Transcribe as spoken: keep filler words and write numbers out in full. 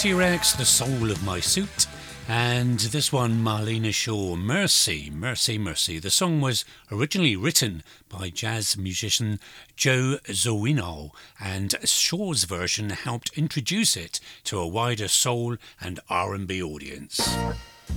T-Rex, The Soul of My Suit, and this one, Marlena Shaw, Mercy, Mercy, Mercy. The song was originally written by jazz musician Joe Zawinul, and Shaw's version helped introduce it to a wider soul and R and B audience.